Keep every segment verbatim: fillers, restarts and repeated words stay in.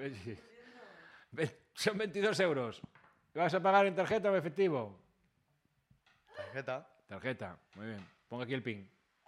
Son veintidós euros. ¿Vas a pagar en tarjeta o efectivo? Tarjeta. Tarjeta, muy bien. Ponga aquí el pin.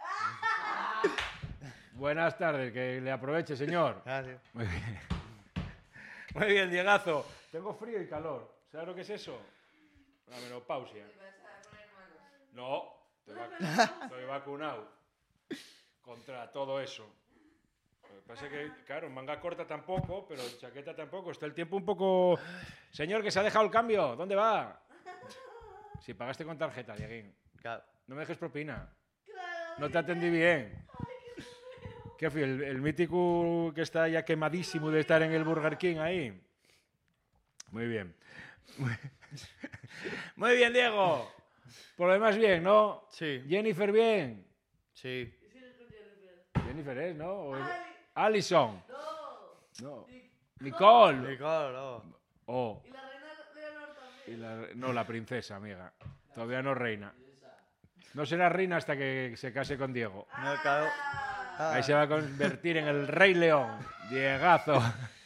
Buenas tardes, que le aproveche, señor. Gracias. Muy bien. Muy bien, Diegazo. Tengo frío y calor. ¿Sabes lo que es eso? La menopausia. No, estoy, vac estoy vacunado contra todo eso. Lo que pasa es que, claro, manga corta tampoco, pero chaqueta tampoco. Está el tiempo un poco... Señor, que se ha dejado el cambio. ¿Dónde va? Si pagaste con tarjeta, Dieguín. Claro. No me dejes propina. No te atendí bien. ¿Qué fui? El, el mítico que está ya quemadísimo de estar en el Burger King ahí. Muy bien. Muy, Muy bien, Diego. Por lo demás, bien, ¿no? Sí. Jennifer, bien. Sí. Jennifer es, ¿no? ¿O es... Alison. No. Nicole. Nicole, no. Oh. Y la reina Leonor también. Y la... No, la princesa, amiga. Todavía no reina. No será reina hasta que se case con Diego. No, claro. Ahí se va a convertir en el Rey León. Diegazo.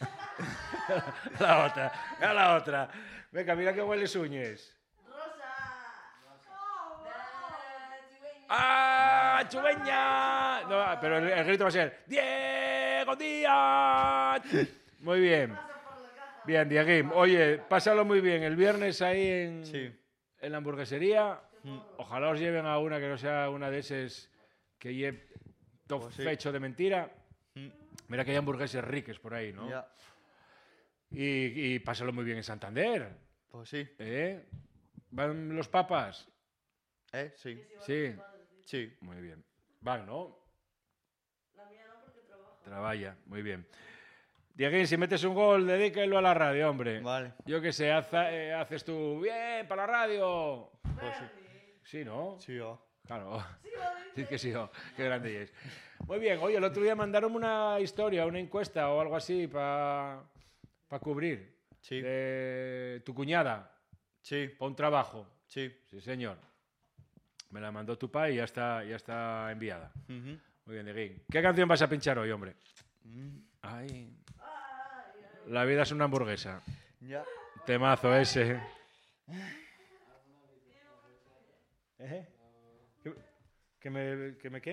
La otra. A la otra. Venga, mira que huele Suñes. ¡Ah, Chubeña! No, pero el, el grito va a ser ¡Diego Díaz! Muy bien. Bien, Dieguín. Oye, pásalo muy bien. El viernes ahí en, Sí. en la hamburguesería. Mm. Ojalá os lleven a una que no sea una de esas que lleve todo Pues sí. fecho de mentira. Mm. Mira que hay hamburguesas ricas por ahí, ¿no? Ya. Y, y pásalo muy bien en Santander. Pues sí. ¿Eh? ¿Van los papas? ¿Eh? Sí. Sí. Sí. Muy bien. Van, ¿no? La mía no, porque trabaja. Trabaja, muy bien. Dieguín, si metes un gol, dedícalo a la radio, hombre. Vale. Yo qué sé, haz- eh, haces tú, bien, para la radio. Pues sí. Sí, ¿no? Sí, yo. Claro. Sí, que sí, oh, qué grande es. Muy bien, oye, el otro día mandaron una historia, una encuesta o algo así para pa cubrir. Sí. De tu cuñada, Sí. para un trabajo. Sí. Sí, señor. Me la mandó tu pa y ya está, ya está enviada. Ujú. Muy bien, Dieguín. ¿Qué canción vas a pinchar hoy, hombre? Mm. Ay. La vida es una hamburguesa. Ya. Temazo ese. ¿Eh? ¿Qué, qué me, ¿Qué me qué?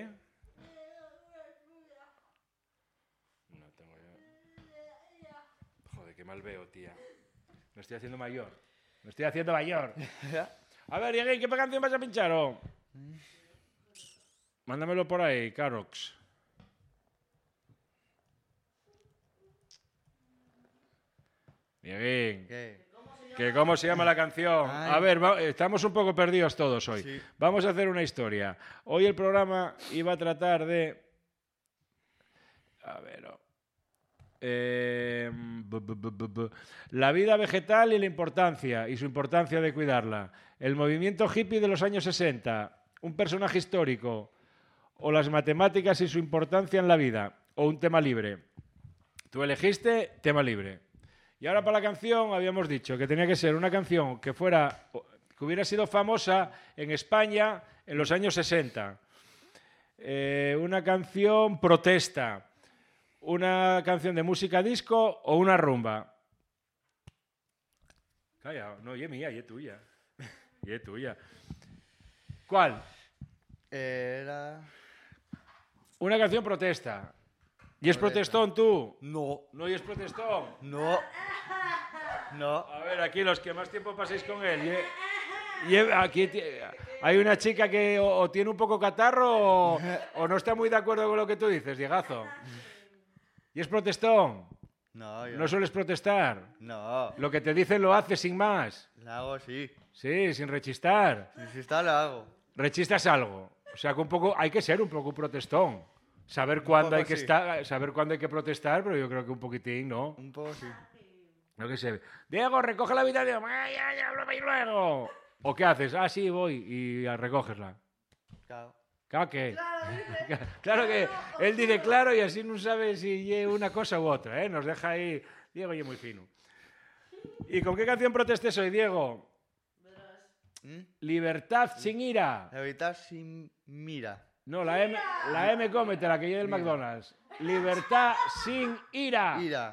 No tengo yo. Joder, qué mal veo, tía. Me estoy haciendo mayor. Me estoy haciendo mayor. Ya. A ver, Dieguín, ¿qué canción vas a pinchar? Oh? Mándamelo por ahí, Carox. Dieguín. ¿Qué? ¿Que ¿Cómo se llama la canción? Ay. A ver, va- estamos un poco perdidos todos hoy. Sí. Vamos a hacer una historia. Hoy el programa iba a tratar de... A ver... oh. Eh, bu- bu- bu- bu- bu. La vida vegetal y la importancia, y su importancia de cuidarla. El movimiento hippie de los años sesenta. Un personaje histórico. O las matemáticas y su importancia en la vida. O un tema libre. Tú elegiste tema libre. Y ahora para la canción habíamos dicho que tenía que ser una canción que fuera, que hubiera sido famosa en España en los años sesenta. Eh, una canción protesta, una canción de música disco o una rumba. Calla, no, y es mía, y es tuya. Y es tuya. ¿Cuál? Era... Una canción protesta. ¿Y es Protesta. protestón tú? No. No, y es protestón. No. No. A ver, aquí los que más tiempo paséis con él. Y, y aquí ti- hay una chica que o, o tiene un poco catarro o, o no está muy de acuerdo con lo que tú dices, Diegazo. ¿Y es protestón? No, yo ¿No sueles protestar? No. Lo que te dicen lo haces sin más. Lo hago sí. Sí, sin rechistar. Si si está, lo hago. Rechistas algo. O sea, que un poco hay que ser un poco protestón. Saber cuándo poco hay que sí. estar, saber cuándo hay que protestar, pero yo creo que un poquitín, ¿no? Un poco sí. No que sé. Diego, recoge la habitación. Ay, ay, háblame luego. ¿O qué haces? Ah, sí, voy. Y ah, recógesla. Claro. Claro que. Claro que. Él dice claro y así no sabe si es una cosa u otra, ¿eh? Nos deja ahí. Diego y es muy fino. ¿Y con qué canción protestes hoy, Diego? ¿Mm? Libertad sin ira. Evitar sin mira. No, la M, la M cómetela, que lleve el Mira. McDonald's. Libertad sin ira. Ira.